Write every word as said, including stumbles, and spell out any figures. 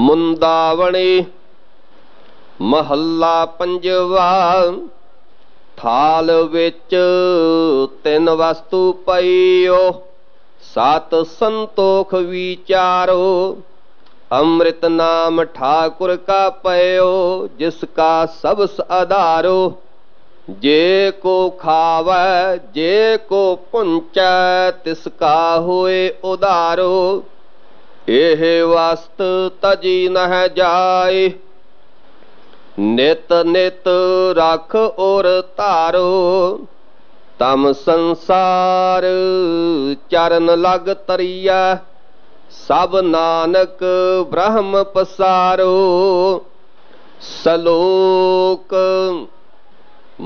ਮੁੰਦਾਵਣੀ ਮਹੱਲਾ ਪੰਜਵਾ। ਥਾਲ ਵਿੱਚ ਤਿੰਨ ਵਸਤੂ ਪਈਓ, ਸਤ ਸੰਤੋਖ ਵਿਚਾਰੋ। ਅੰਮ੍ਰਿਤ ਨਾਮ ਠਾकुर का पयो, जिसका सबस आधारो। जे को खावै जे को पुंचै, तिसका होए उदारो। एह वस्त तजी नह जाए, नित नित रख और धारो। तम संसार चरण लग तरिया, सब नानक ब्रह्म पसारो। सलोक